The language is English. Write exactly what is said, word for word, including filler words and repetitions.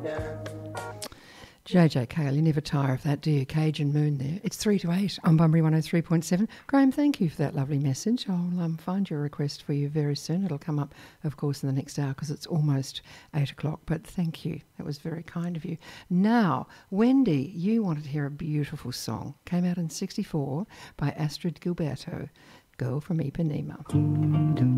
J J Cale, you never tire of that, do you? Cajun Moon there. It's three to eight on Bunbury one oh three point seven. Graham, thank you for that lovely message. I'll um, find your request for you very soon. It'll come up, of course, in the next hour because it's almost eight o'clock. But thank you. That was very kind of you. Now, Wendy, you wanted to hear a beautiful song. Came out in sixty-four by Astrid Gilberto, Girl from Ipanema.